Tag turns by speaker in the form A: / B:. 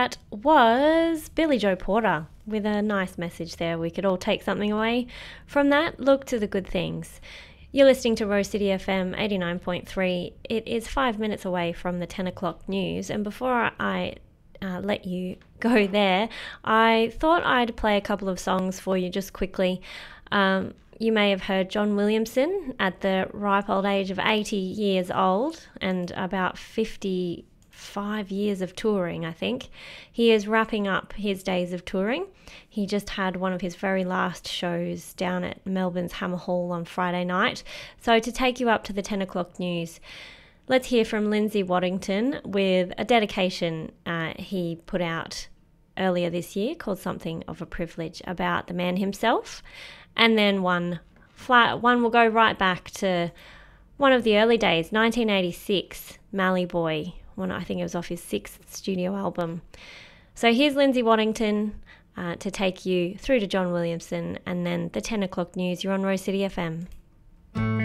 A: That was Billy Joe Porter with a nice message there. We could all take something away from that. Look to the good things. You're listening to Rose City FM 89.3. It is 5 minutes away from the 10 o'clock news. And before I let you go there, I thought I'd play a couple of songs for you just quickly. You may have heard John Williamson at the ripe old age of 80 years old and about 55 years of touring, I think. He is wrapping up his days of touring. He just had one of his very last shows down at Melbourne's Hammer Hall on Friday night. So to take you up to the 10 o'clock news, let's hear from Lindsay Waddington with a dedication he put out earlier this year called Something of a Privilege about the man himself. And then one will go right back to one of the early days, 1986, Mallee Boy. I think it was off his 6th studio album. So here's Lindsay Waddington to take you through to John Williamson, and then the 10 o'clock news. You're on Rose City FM.